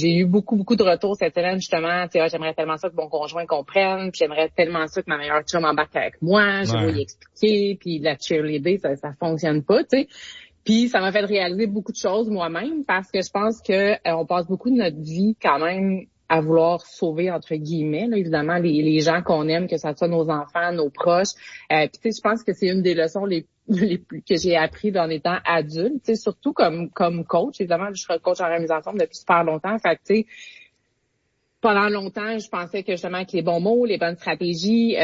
j'ai eu beaucoup de retours cette semaine, justement. Tu sais, j'aimerais tellement ça que mon conjoint comprenne, puis j'aimerais tellement ça que ma meilleure chum embarque avec moi, je vais lui expliquer, puis la cheerleader, ça fonctionne pas, tu sais. Puis ça m'a fait réaliser beaucoup de choses moi-même, parce que je pense que on passe beaucoup de notre vie quand même à vouloir sauver, entre guillemets, là, évidemment, les gens qu'on aime, que ça soit nos enfants, nos proches. Puis tu sais, je pense que c'est une des leçons les plus que j'ai appris en étant adulte, tu sais, surtout comme coach. Évidemment, je suis coach en remise en forme depuis super longtemps. Fait que tu sais, pendant longtemps, je pensais que justement avec les bons mots, les bonnes stratégies,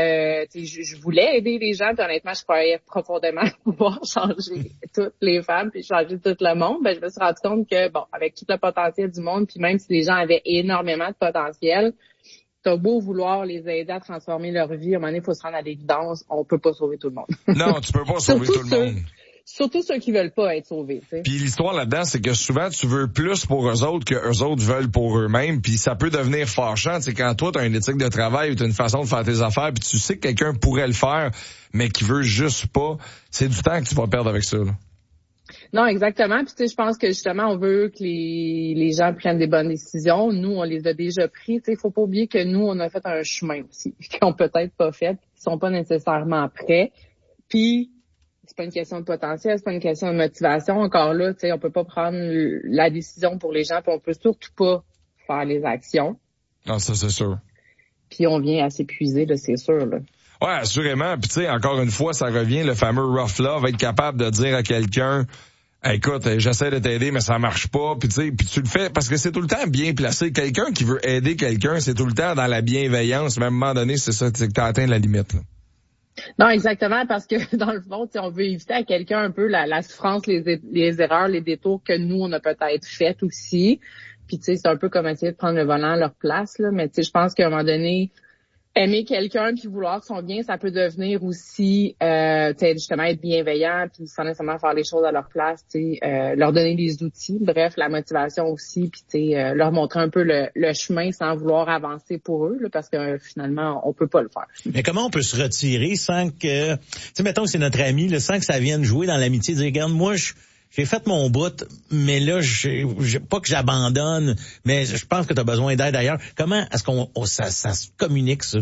je voulais aider les gens, puis honnêtement, je croyais profondément pouvoir changer toutes les femmes, puis changer tout le monde. Ben, je me suis rendu compte que, bon, avec tout le potentiel du monde, puis même si les gens avaient énormément de potentiel, t'as beau vouloir les aider à transformer leur vie, à un moment donné, il faut se rendre à l'évidence, on peut pas sauver tout le monde. Non, tu peux pas sauver tout le monde. Surtout ceux qui veulent pas être sauvés. T'sais. Puis l'histoire là-dedans, c'est que souvent, tu veux plus pour eux autres que eux autres veulent pour eux-mêmes. Puis ça peut devenir fâchant. C'est quand toi, tu as une éthique de travail ou tu as une façon de faire tes affaires, puis tu sais que quelqu'un pourrait le faire, mais qui veut juste pas. C'est du temps que tu vas perdre avec ça. Là. Non, exactement. Puis tu sais, je pense que justement, on veut que les gens prennent des bonnes décisions. Nous, on les a déjà pris. Tu sais, faut pas oublier que nous, on a fait un chemin aussi, qu'ils ont peut-être pas fait, qu'ils sont pas nécessairement prêts. Puis c'est pas une question de potentiel, c'est pas une question de motivation. Encore là, tu sais, on peut pas prendre la décision pour les gens, puis on peut surtout pas faire les actions. Non, ça, c'est sûr. Puis on vient à s'épuiser, là, c'est sûr, là. Ouais, assurément. Puis tu sais, encore une fois, ça revient, le fameux rough love, être capable de dire à quelqu'un, hey, écoute, j'essaie de t'aider, mais ça marche pas. Puis tu sais, puis tu le fais parce que c'est tout le temps bien placé. Quelqu'un qui veut aider quelqu'un, c'est tout le temps dans la bienveillance. Mais à un moment donné, c'est ça, c'est que t'as atteint la limite, là. Non, exactement, parce que dans le fond, on veut éviter à quelqu'un un peu la souffrance, les erreurs, les détours que nous, on a peut-être fait aussi. Puis, tu sais, c'est un peu comme essayer de prendre le volant à leur place, là. Mais, tu sais, je pense qu'à un moment donné, aimer quelqu'un puis vouloir son bien, ça peut devenir aussi, tu sais, justement être bienveillant puis sans nécessairement faire les choses à leur place, tu sais, leur donner les outils, bref, la motivation aussi, puis tu sais, leur montrer un peu le chemin sans vouloir avancer pour eux, là, parce que finalement, on peut pas le faire. Mais comment on peut se retirer sans que, tu sais, mettons que c'est notre ami, là, sans que ça vienne jouer dans l'amitié, dire, regarde, moi, j'ai fait mon bout, mais là, pas que j'abandonne, mais je pense que tu as besoin d'aide ailleurs. Comment est-ce qu'on ça se communique, ça?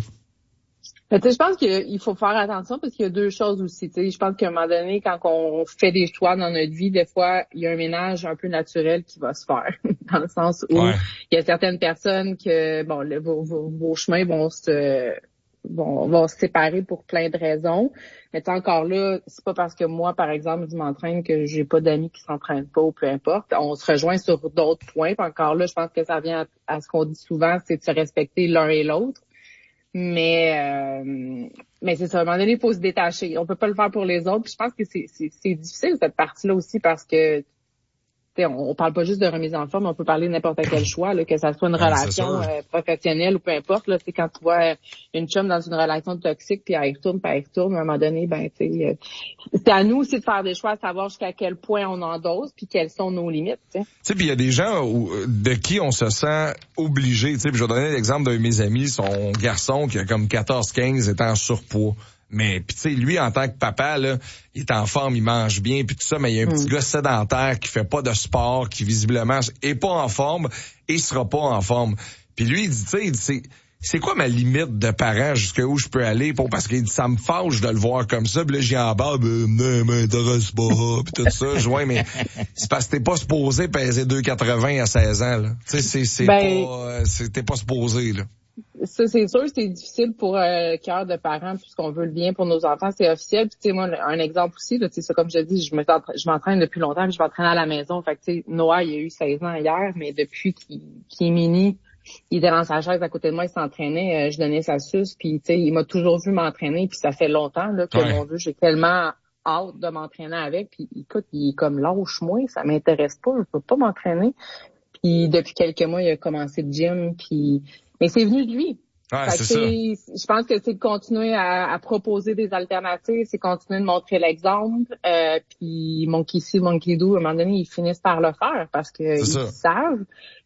Tu sais, je pense qu'il faut faire attention parce qu'il y a deux choses aussi. Tu sais, je pense qu'à un moment donné, quand on fait des choix dans notre vie, des fois, il y a un ménage un peu naturel qui va se faire, dans le sens où il y a certaines personnes que, bon, vos chemins vont se séparer pour plein de raisons. Mais encore là, c'est pas parce que moi, par exemple, je m'entraîne que j'ai pas d'amis qui s'entraînent pas ou peu importe. On se rejoint sur d'autres points. Puis encore là, je pense que ça vient à ce qu'on dit souvent, c'est de se respecter l'un et l'autre. Mais c'est ça, à un moment donné, il faut se détacher. On peut pas le faire pour les autres. Puis je pense que c'est difficile, cette partie-là aussi, parce que on parle pas juste de remise en forme, on peut parler de n'importe quel choix, là, que ça soit une relation professionnelle ou peu importe. Là, quand tu vois une chum dans une relation toxique, puis elle retourne, à un moment donné, ben c'est à nous aussi de faire des choix, à savoir jusqu'à quel point on endosse, puis quelles sont nos limites. Tu sais, puis il y a des gens de qui on se sent obligé. Tu sais, je vais donner l'exemple d'un de mes amis, son garçon qui a comme 14-15 est en surpoids. Mais puis tu sais, lui en tant que papa là, il est en forme, il mange bien puis tout ça, mais il y a un petit gars sédentaire qui fait pas de sport, qui visiblement est pas en forme et sera pas en forme. Puis lui il dit, tu sais, c'est quoi ma limite de parent jusqu'où je peux aller pour parce qu'il dit ça me fâche de le voir comme ça, puis là j'y embarque, m'intéresse pas puis tout ça, je vois, mais c'est parce que t'es pas supposé peser 2,80 à 16 ans là. Tu sais t'es pas supposé là. Ça, c'est sûr, c'est difficile pour cœur de parents puisqu'on veut le bien pour nos enfants, c'est officiel. Puis tu sais, moi, un exemple aussi, là, tu sais, ça, comme je dis, je m'entraîne depuis longtemps, puis je m'entraîne à la maison. Fait que tu sais, Noah, il a eu 16 ans hier, mais depuis qu'il est mini, il était dans sa chaise à côté de moi, il s'entraînait, je donnais sa suce, puis tu sais, il m'a toujours vu m'entraîner, puis ça fait longtemps là que mon Dieu, j'ai tellement hâte de m'entraîner avec. Puis écoute, il est comme lâche-moi, ça m'intéresse pas, je peux pas m'entraîner. Puis depuis quelques mois, il a commencé le gym, puis mais c'est venu de lui. Ouais, c'est ça. Je pense que c'est de continuer à proposer des alternatives, c'est continuer de montrer l'exemple. Puis monkey see, monkey do, à un moment donné, ils finissent par le faire parce que ils savent.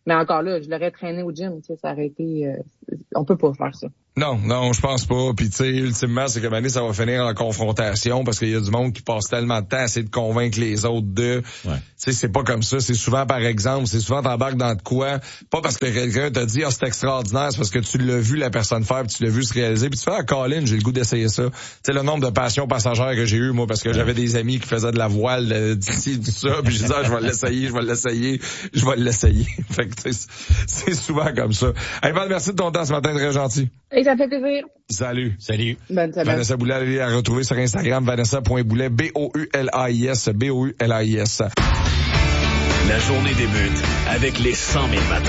Mais encore là, je l'aurais traîné au gym, tu sais, ça aurait été, on peut pas faire ça. Non, je pense pas. Puis tu sais, ultimement, c'est que ça va finir en confrontation parce qu'il y a du monde qui passe tellement de temps à essayer de convaincre les autres de. Ouais. Tu sais, c'est pas comme ça. C'est souvent par exemple, c'est souvent t'embarques dans de quoi. Pas parce que quelqu'un t'a dit c'est extraordinaire, c'est parce que tu l'as vu la personne faire, puis tu l'as vu se réaliser, puis tu fais Colin, j'ai le goût d'essayer ça. Tu sais, le nombre de passions passagères que j'ai eu moi parce que j'avais des amis qui faisaient de la voile d'ici, tout ça, puis je disais je vais l'essayer. Fait que c'est souvent comme ça. Hey Val, merci de ton temps ce matin, très gentil. Et ça fait plaisir. Salut. Bonne semaine. Vanessa Boulay, allez la retrouver sur Instagram, vanessa.boulay, Boulis. La journée débute avec les 100 000 matins.